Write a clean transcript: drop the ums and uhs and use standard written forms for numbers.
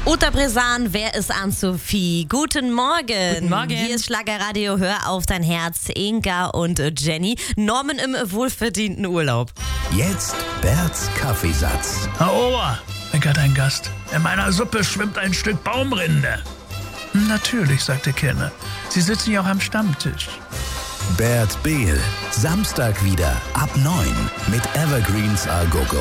Uta Bresan, wer ist Ann-Sophie? Guten Morgen. Guten Morgen. Hier ist Schlagerradio, hör auf dein Herz. Inga und Jenny. Norman im wohlverdienten Urlaub. Jetzt Berts Kaffeesatz. Herr Ober, meckert ein Gast. In meiner Suppe schwimmt ein Stück Baumrinde. Natürlich, sagte Kenne. Sie sitzen ja auch am Stammtisch. Bert Behl, Samstag wieder ab 9 mit Evergreens a Go-Go.